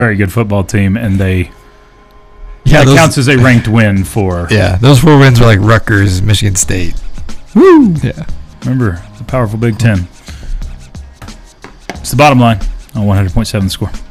very good football team, and that those, counts as a ranked win for. Yeah, those 4 wins were like Rutgers, Michigan State. Woo! Yeah. Remember, the powerful Big Ten. It's the bottom line on 100.7 The Score.